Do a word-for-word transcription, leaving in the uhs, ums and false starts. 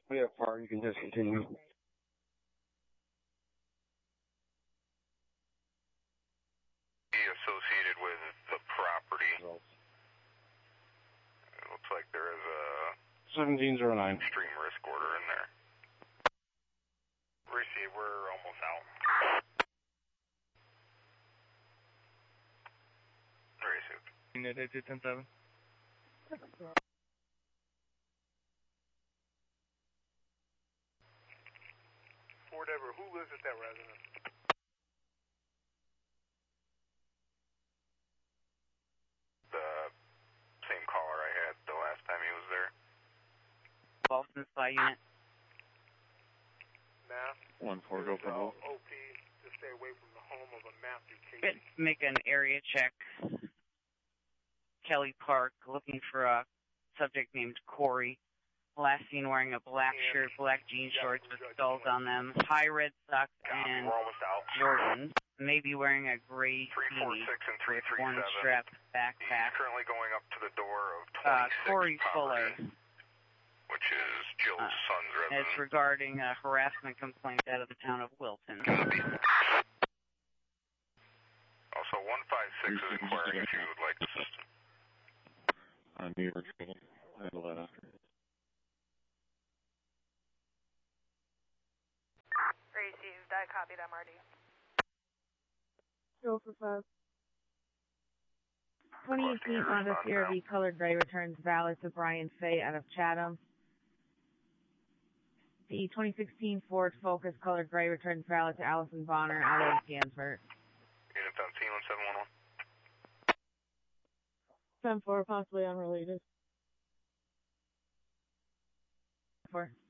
We have far, you can just continue. Associated with the property. It looks like there is a seventeen oh nine. Extreme risk order in there. Receive, we're almost out. Receive. Unit eight two ten seven. Fort Ever, who lives at that residence? The same caller I had the last time he was there. Boston Spy Unit. Mass. One four go for both. O P to stay away from the home of a Matthew Casey. Good. Make an area check. Kelly Park, looking for a subject named Corey. Last seen wearing a black shirt, black jean shorts with skulls on them, high red socks and Jordans. Maybe wearing a gray beanie with one strap backpack. He's currently going up to the door of Uh, twenty-six Corey Poverty, Fuller. which is Jill's Uh, son's residence. It's regarding a harassment complaint out of the town of Wilton. Copy. Also, one five six is inquiring if you would like assistance. On New York City. Handle that after. Received. I copied M R D. Go for five. twenty eighteen Honda C R V colored gray returns valid to Brian Fay out of Chatham. The twenty sixteen Ford Focus colored gray returns valid to Allison Bonner out of Gansford. Unit on scene one seven one one. ten four, possibly unrelated. four.